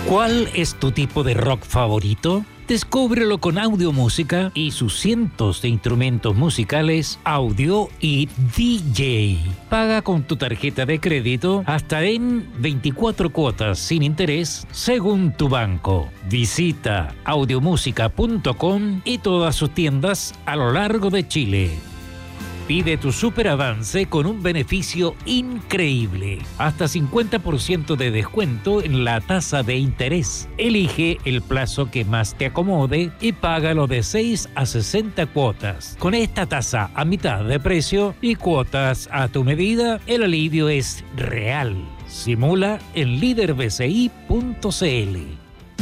¿Cuál es tu tipo de rock favorito? Descúbrelo con Audiomúsica y sus cientos de instrumentos musicales, audio y DJ. Paga con tu tarjeta de crédito hasta en 24 cuotas sin interés según tu banco. Visita audiomusica.com y todas sus tiendas a lo largo de Chile. Pide tu superavance con un beneficio increíble. Hasta 50% de descuento en la tasa de interés. Elige el plazo que más te acomode y págalo de 6 a 60 cuotas. Con esta tasa a mitad de precio y cuotas a tu medida, el alivio es real. Simula en liderbci.cl.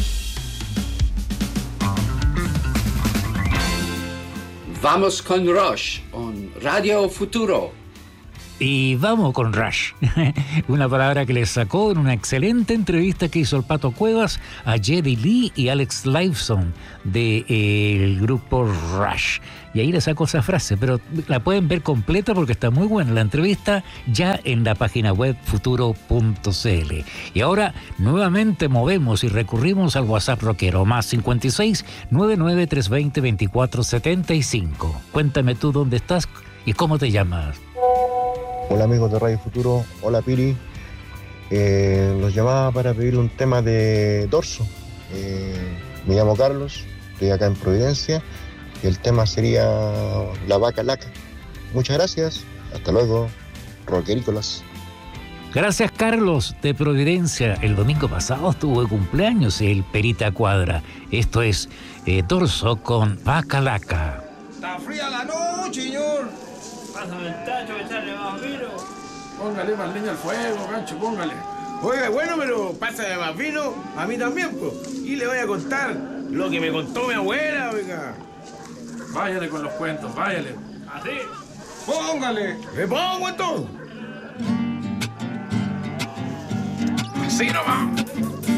Vamos con Rush, on Radio Futuro. Y vamos con Rush, una palabra que le sacó en una excelente entrevista que hizo el Pato Cuevas a Geddy Lee y Alex Lifeson del grupo Rush. Y ahí le sacó esa frase, pero la pueden ver completa porque está muy buena la entrevista ya en la página web futuro.cl. Y ahora nuevamente movemos y recurrimos al WhatsApp rockero, más 56 99 320 24 75. Cuéntame tú dónde estás y cómo te llamas. Hola amigos de Radio Futuro, hola Piri. Los llamaba para pedirle un tema de Dorso. Me llamo Carlos, estoy acá en Providencia y el tema sería La Vaca Laca. Muchas gracias, hasta luego, rockerícolas. Gracias Carlos de Providencia. El domingo pasado estuvo de cumpleaños el Perita Cuadra. Esto es Dorso con Vaca Laca. Está fría la noche, señor. Pásame el tacho, echarle más vino. Póngale más leña al fuego, gancho, póngale. Oiga, bueno, pero pásame más vino, a mí también, pues. Y le voy a contar lo que me contó mi abuela, oiga. Váyale con los cuentos, váyale. ¿Así? Póngale. Me pongo entonces. Así nomás.